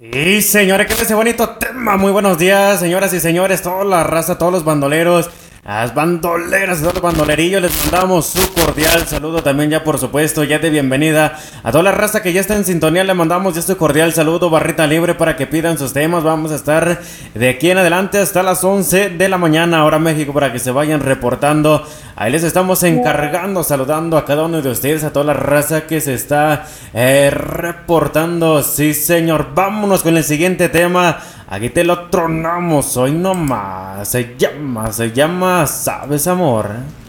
Y señores, ¿qué es ese bonito tema? Muy buenos días, señoras y señores, toda la raza, todos los bandoleros, las bandoleras, todos los bandolerillos, les mandamos su cordial saludo también ya por supuesto, ya de bienvenida a toda la raza que ya está en sintonía, le mandamos ya este cordial saludo, barrita libre para que pidan sus temas, vamos a estar de aquí en adelante hasta las 11 de la mañana, hora México, para que se vayan reportando, ahí les estamos encargando, saludando a cada uno de ustedes, a toda la raza que se está reportando, sí señor, vámonos con el siguiente tema. Aquí te lo tronamos hoy nomás. Se llama, ¿sabes, amor?